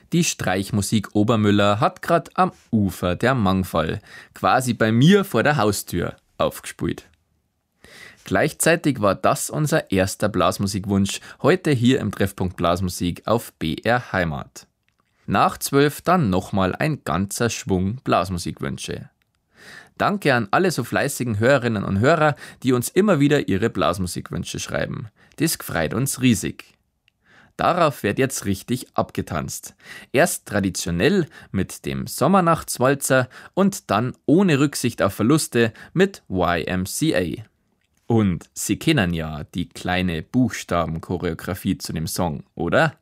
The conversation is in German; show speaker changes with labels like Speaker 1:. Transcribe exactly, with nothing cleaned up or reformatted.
Speaker 1: Die Streichmusik Obermüller hat grad am Ufer der Mangfall, quasi bei mir vor der Haustür, aufgespielt. Gleichzeitig war das unser erster Blasmusikwunsch, heute hier im Treffpunkt Blasmusik auf B R Heimat. Nach zwölf dann nochmal ein ganzer Schwung Blasmusikwünsche. Danke an alle so fleißigen Hörerinnen und Hörer, die uns immer wieder ihre Blasmusikwünsche schreiben. Das freut uns riesig. Darauf wird jetzt richtig abgetanzt. Erst traditionell mit dem Sommernachtswalzer und dann ohne Rücksicht auf Verluste mit Y M C A. Und Sie kennen ja die kleine Buchstabenchoreografie zu dem Song, oder?